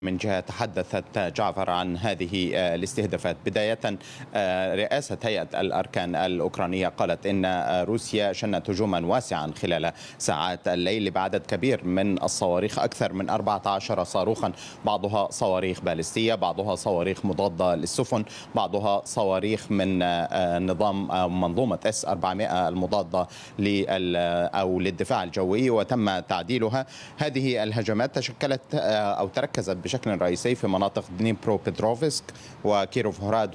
من جهة تحدثت جعفر عن هذه الاستهدافات. بداية، رئاسة هيئة الأركان الأوكرانية قالت إن روسيا شنت هجوما واسعا خلال ساعات الليل بعدد كبير من الصواريخ، أكثر من 14 صاروخا، بعضها صواريخ باليستية، بعضها صواريخ مضادة للسفن، بعضها صواريخ من نظام منظومة S-400 المضادة للدفاع الجوي، وتم تعديلها. هذه الهجمات تشكلت أو تركزت بشكل رئيسي في مناطق دنيبرو بيتروفسك وكيروفهراد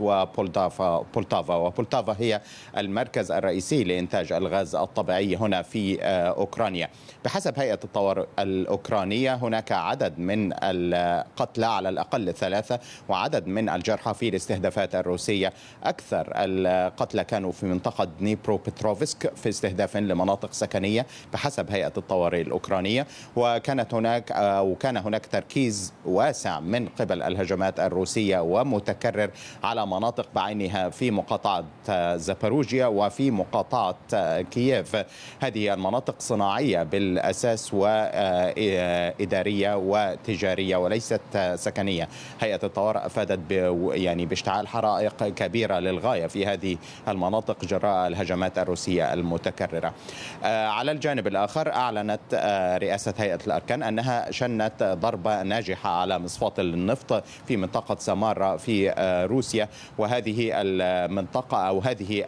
وبولتافا هي المركز الرئيسي لإنتاج الغاز الطبيعي هنا في أوكرانيا. بحسب هيئة الطوارئ الأوكرانية هناك عدد من القتلى، على الأقل 3، وعدد من الجرحى في الاستهدافات الروسية. أكثر القتلى كانوا في منطقة دنيبرو بيتروفسك في استهداف لمناطق سكنية بحسب هيئة الطوارئ الأوكرانية، وكان هناك تركيز واسع من قبل الهجمات الروسية ومتكرر على مناطق بعينها في مقاطعة زاباروجيا وفي مقاطعة كييف. هذه المناطق صناعية بالأساس وإدارية وتجارية وليست سكنية. هيئة الطوارئ أفادت باشتعال حرائق كبيرة للغاية في هذه المناطق جراء الهجمات الروسية المتكررة. على الجانب الآخر، أعلنت رئاسة هيئة الأركان أنها شنت ضربة ناجحة على مصفاة النفط في منطقة سامارا في روسيا، وهذه المنطقة أو هذه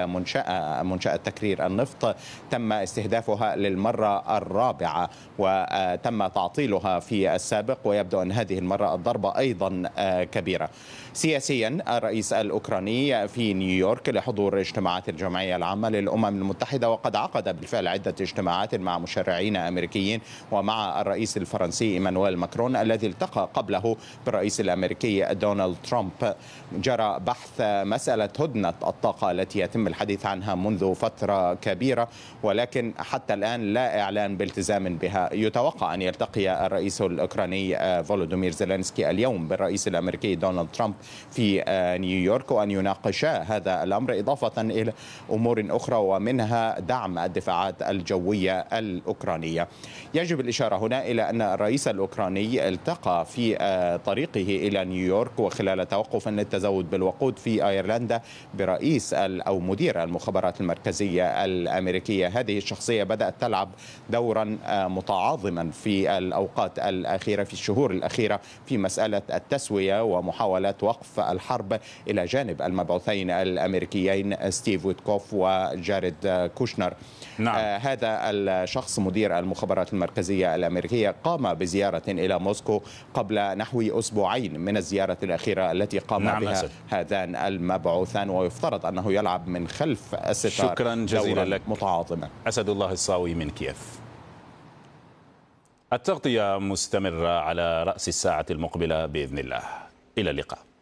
منشأة تكرير النفط تم استهدافها للمرة الرابعة، وتم تعطيلها في السابق، ويبدو أن هذه المرة الضربة أيضا كبيرة. سياسيا، الرئيس الأوكراني في نيويورك لحضور اجتماعات الجمعية العامة للأمم المتحدة، وقد عقد بالفعل عدة اجتماعات مع مشرعين أمريكيين ومع الرئيس الفرنسي إيمانويل ماكرون الذي التقى قبله بالرئيس الأمريكي دونالد ترامب. جرى بحث مسألة هدنة الطاقة التي يتم الحديث عنها منذ فترة كبيرة، ولكن حتى الآن لا إعلان بالتزام بها. يتوقع أن يلتقي الرئيس الأوكراني فولودومير زيلينسكي اليوم بالرئيس الأمريكي دونالد ترامب في نيويورك، وأن يناقشا هذا الأمر إضافة إلى أمور أخرى ومنها دعم الدفاعات الجوية الأوكرانية. يجب الإشارة هنا إلى أن الرئيس الأوكراني التقى في طريقه إلى نيويورك وخلال توقف للتزود بالوقود في أيرلندا برئيس أو مدير المخابرات المركزية الأمريكية. هذه الشخصية بدأت تلعب دورا متعاظما في الأوقات الأخيرة، في الشهور الأخيرة، في مسألة التسوية ومحاولات وقف الحرب إلى جانب المبعوثين الأمريكيين ستيف ويتكوف وجاريد كوشنر. نعم. هذا الشخص مدير المخابرات المركزية الأمريكية قام بزيارة إلى موسكو قبل نحو أسبوعين من الزيارة الأخيرة التي قام بها هذان المبعوثان، ويفترض أنه يلعب من خلف الستار. شكرا جزيلا لك متعاظما. أسد الله الصاوي من كييف. التغطية مستمرة على رأس الساعة المقبلة بإذن الله. إلى اللقاء.